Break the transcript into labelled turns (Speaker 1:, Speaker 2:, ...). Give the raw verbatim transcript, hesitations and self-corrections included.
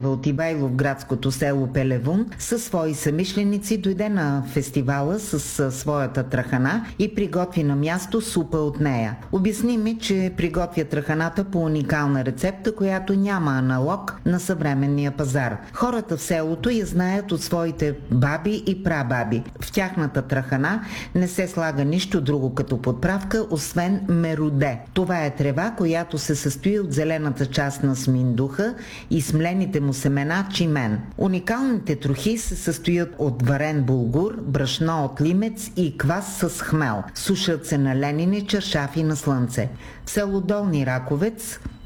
Speaker 1: Станчева от Ивайловградското село Пелевун със свои съмишленици дойде на фестивала с своята трахана и приготви на място супа от нея. Обясни ми, че приготвя траханата по уникална рецепта, която няма аналог на съвременния пазар. Хората в селото я знаят от своите баби и прабаби. В тяхната трахана не се слага нищо друго като подправка, освен меруде. Това е трева, която се състои от зелената част на сминдуха и смлените му семена чимен. Уникалните трохи се състоят от варен булгур, брашно от лимец и квас с хмел. Сушат се на ленини чаршафи на слънце. В село Долни Раковец